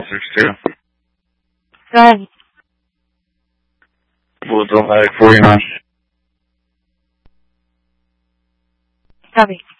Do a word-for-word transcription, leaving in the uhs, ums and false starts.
six two. Go ahead. Woods on Mag forty-nine. Copy.